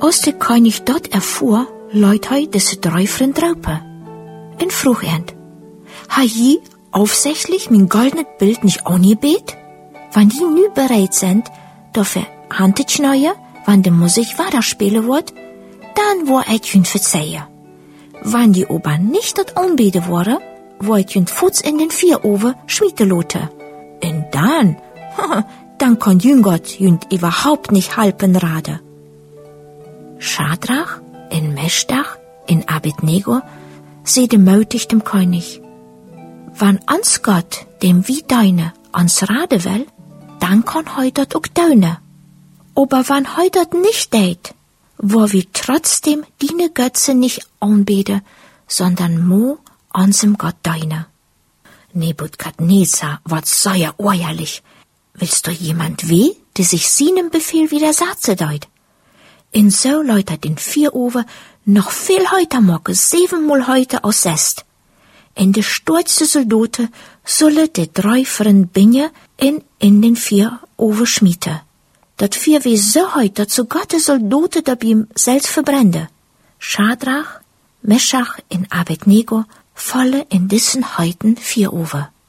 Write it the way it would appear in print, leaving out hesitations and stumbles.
Als der König dort erfuhr, leut hei diese 3 Vriend draupen. En vroeg end, ha je aufsächlich mein goldenes Bild nicht angebet? Wann die nu bereit sind, dafür Hand zu schneien, wann die Musik weiterspielen wird, dann wo ich ihn verzeihe. Wann die aber nicht dort anbeten wurde, wo ich ihn Fuß in den 4 Oven schmieden lote. Und dann kann Gott ihn überhaupt nicht halten rade. Schadrach, in Meschach, in Abednego, seide mutig dem König. Wann ans Gott, dem wie deine, ans Rade will, dann kann heu dort auch deine. Aber wann heu dort nicht deit, wo wir trotzdem deine Götze nicht anbete, sondern mo ansem Gott deine. Nebukadnezar ward sehr ärgerlich. Willst du jemand weh, der sich seinem Befehl widersetze deut? In so läutert den 4 Oven noch viel heute Morgen 7-mal heute aus 6. In de sturzte Soldaten solle de 3 Vriend binne in den 4 Oven schmieten. Dat 4 wie so heute zu Gottes Soldaten da beim selbst verbrennde. Schadrach, Meschach in Abednego falle in diesen heuten 4 Oven.